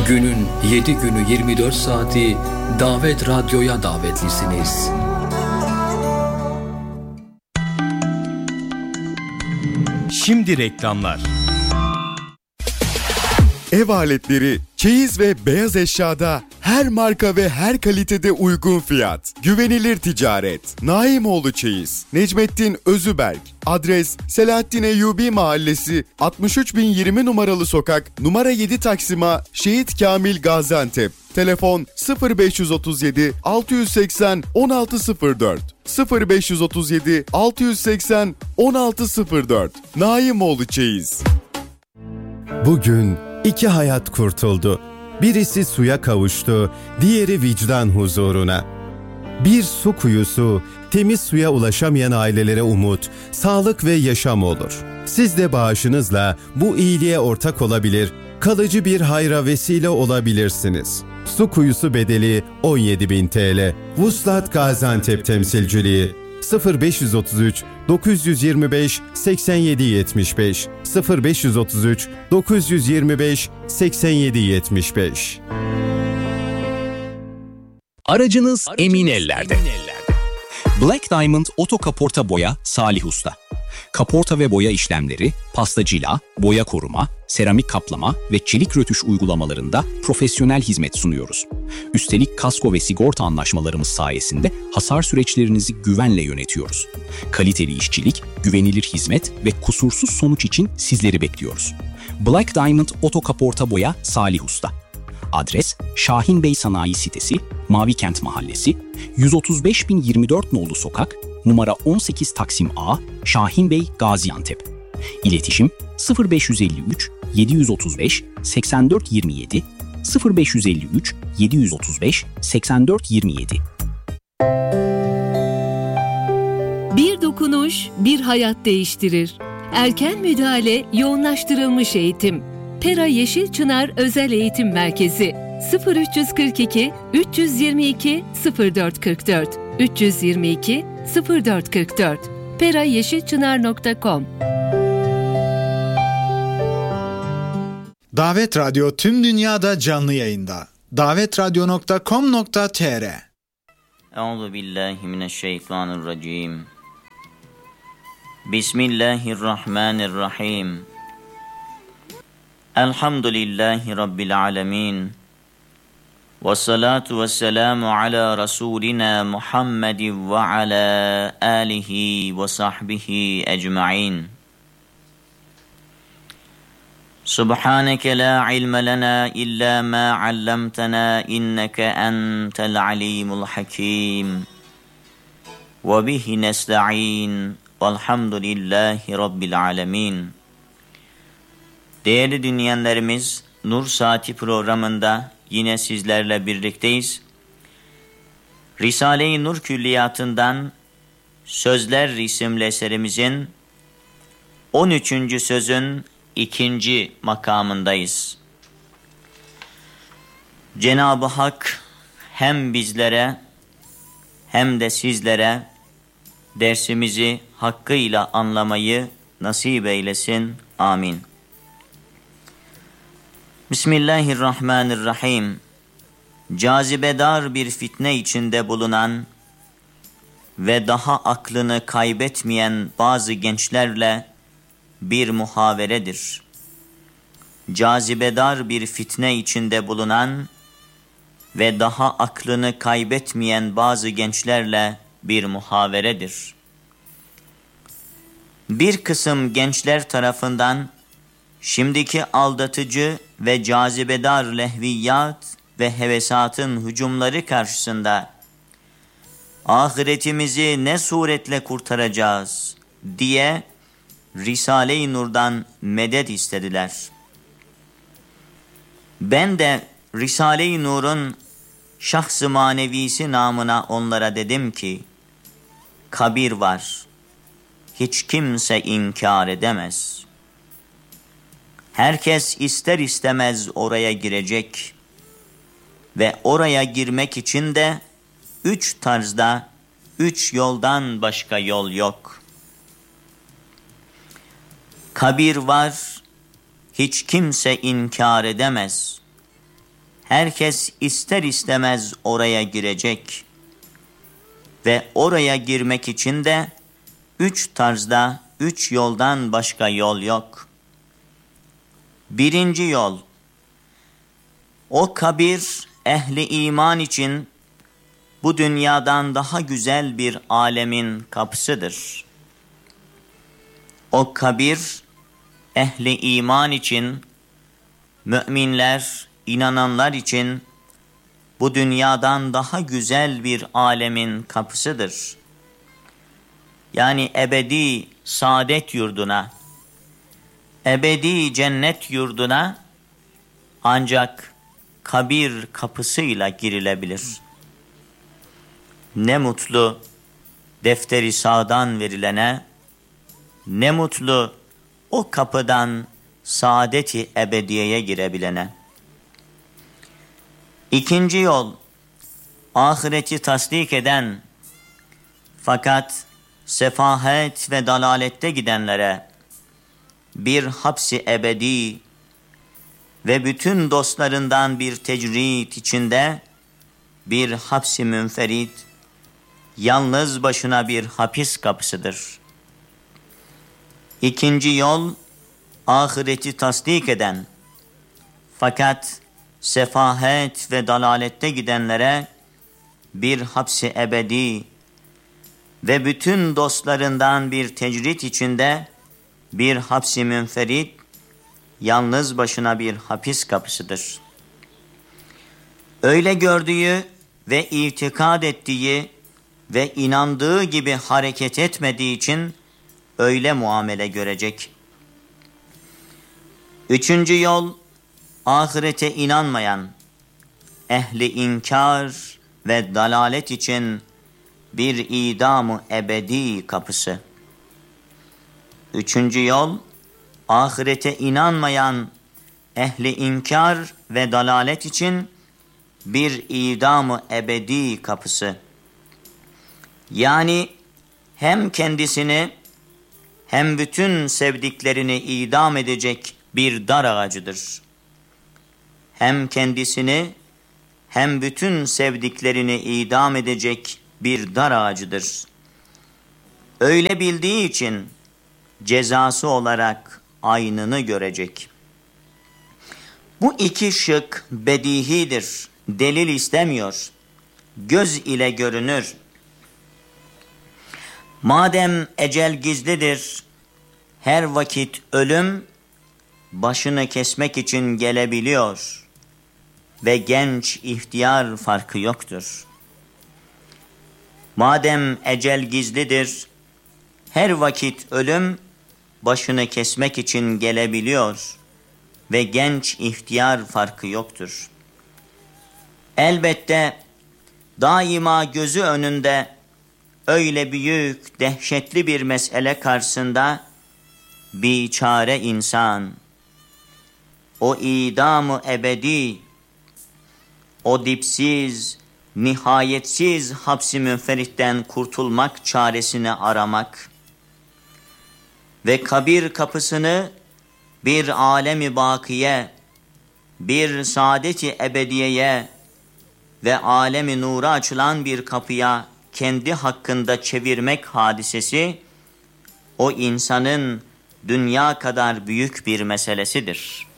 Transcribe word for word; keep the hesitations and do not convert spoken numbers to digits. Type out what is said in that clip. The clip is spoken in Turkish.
Günün yedi günü yirmi dört saati Davet Radyo'ya davetlisiniz. Şimdi reklamlar. Ev aletleri, çeyiz ve beyaz eşyada her marka ve her kalitede uygun fiyat. Güvenilir ticaret. Naimoğlu Çeyiz. Necmettin Özüberk. Adres Selahattin Eyyubi Mahallesi, altmış üç bin yirmi numaralı sokak, numara yedi Taksim'a, Şehit Kamil Gaziantep. Telefon sıfır beş otuz yedi altı yüz seksen on altı sıfır dört sıfır beş otuz yedi altı yüz seksen on altı sıfır dört. Naimoğlu Çeyiz. Bugün iki hayat kurtuldu. Birisi suya kavuştu, diğeri vicdan huzuruna. Bir su kuyusu, temiz suya ulaşamayan ailelere umut, sağlık ve yaşam olur. Siz de bağışınızla bu iyiliğe ortak olabilir, kalıcı bir hayra vesile olabilirsiniz. Su kuyusu bedeli on yedi bin TL. Vuslat Gaziantep Temsilciliği sıfır beş otuz üç dokuz yirmi beş seksen yedi yetmiş beş sıfır beş otuz üç dokuz yirmi beş seksen yedi yetmiş beş. Aracınız, Aracınız emin ellerde. emin ellerde. Black Diamond Oto Kaporta Boya Salih Usta. Kaporta ve boya işlemleri, pastacıyla, boya koruma, seramik kaplama ve çelik rötuş uygulamalarında profesyonel hizmet sunuyoruz. Üstelik kasko ve sigorta anlaşmalarımız sayesinde hasar süreçlerinizi güvenle yönetiyoruz. Kaliteli işçilik, güvenilir hizmet ve kusursuz sonuç için sizleri bekliyoruz. Black Diamond Oto Kaporta Boya Salih Usta. Adres Şahin Bey Sanayi Sitesi, Mavikent Mahallesi, yüz otuz beş bin yirmi dört nolu sokak, numara on sekiz Taksim A, Şahin Bey, Gaziantep. İletişim sıfır beş elli üç yedi otuz beş seksen dört yirmi yedi sıfır beş elli üç yedi otuz beş seksen dört yirmi yedi. Bir dokunuş, bir hayat değiştirir. Erken müdahale, yoğunlaştırılmış eğitim. Pera Yeşil Çınar Özel Eğitim Merkezi sıfır üç kırk iki üç yüz yirmi iki sıfır dört kırk dört üç yüz yirmi iki sıfır dört kırk dört pera yeşil çınar nokta com. Davet Radyo tüm dünyada canlı yayında. davet radyo nokta com nokta tr. Euzubillahimineşşeytanirracim. Bismillahirrahmanirrahim. Elhamdülillahi Rabbil alemin. Ve salatu ve selamu ala Resulina Muhammedin ve ala alihi ve sahbihi ecma'in. Subhaneke la ilme lena illa ma allamtana inneke entel alimul hakim. Ve bihi nesta'in. Velhamdülillahi Rabbil alemin. Değerli dinleyenlerimiz, Nur Saati programında yine sizlerle birlikteyiz. Risale-i Nur Külliyatı'ndan Sözler isimli eserimizin on üçüncü sözün ikinci makamındayız. Cenab-ı Hak hem bizlere hem de sizlere dersimizi hakkıyla anlamayı nasip eylesin. Amin. Bismillahirrahmanirrahim. Cazibedar bir fitne içinde bulunan ve daha aklını kaybetmeyen bazı gençlerle bir muhaveredir. Cazibedar bir fitne içinde bulunan ve daha aklını kaybetmeyen bazı gençlerle bir muhaveredir. Bir kısım gençler tarafından şimdiki aldatıcı ve cazibedar lehviyat ve hevesatın hücumları karşısında ahiretimizi ne suretle kurtaracağız diye Risale-i Nur'dan medet istediler. Ben de Risale-i Nur'un şahs-ı manevisi namına onlara dedim ki, kabir var, hiç kimse inkar edemez. Herkes ister istemez oraya girecek ve oraya girmek için de üç tarzda, üç yoldan başka yol yok. Kabir var, hiç kimse inkar edemez. herkes ister istemez oraya girecek ve oraya girmek için de üç tarzda, üç yoldan başka yol yok. Birinci yol, o kabir ehli iman için bu dünyadan daha güzel bir alemin kapısıdır. O kabir ehli iman için, müminler, inananlar için bu dünyadan daha güzel bir alemin kapısıdır. Yani ebedi saadet yurduna, ebedi cennet yurduna ancak kabir kapısıyla girilebilir. Ne mutlu defteri sağdan verilene, ne mutlu o kapıdan saadeti ebediyeye girebilene. İkinci yol, ahireti tasdik eden fakat sefahet ve dalalette gidenlere bir hapsi ebedi ve bütün dostlarından bir tecrit içinde bir hapsi münferit, yalnız başına bir hapis kapısıdır. İkinci yol, ahireti tasdik eden fakat sefahet ve dalalette gidenlere bir hapsi ebedi ve bütün dostlarından bir tecrit içinde bir hapsi münferit, yalnız başına bir hapis kapısıdır. Öyle gördüğü ve itikad ettiği ve inandığı gibi hareket etmediği için öyle muamele görecek. Üçüncü yol, ahirete inanmayan, ehli inkar ve dalalet için bir idam-ı ebedi kapısı. Üçüncü yol, ahirete inanmayan, ehli inkar ve dalalet için bir idam-ı ebedi kapısı. Yani hem kendisini hem bütün sevdiklerini idam edecek bir dar ağacıdır. Hem kendisini hem bütün sevdiklerini idam edecek bir dar ağacıdır. Öyle bildiği için cezası olarak aynını görecek. Bu iki şık bedihidir, delil istemiyor, göz ile görünür. Madem ecel gizlidir, her vakit ölüm başını kesmek için gelebiliyor ve genç ihtiyar farkı yoktur. Madem ecel gizlidir, her vakit ölüm başını kesmek için gelebiliyor ve genç ihtiyar farkı yoktur. Elbette daima gözü önünde öyle büyük, dehşetli bir mesele karşısında biçare insan, o idam-ı ebedi, o dipsiz, nihayetsiz hapsi münferitten kurtulmak çaresini aramak ve kabir kapısını bir alemi bakiye, bir saadeti ebediyeye ve alemi nura açılan bir kapıya kendi hakkında çevirmek hadisesi, o insanın dünya kadar büyük bir meselesidir.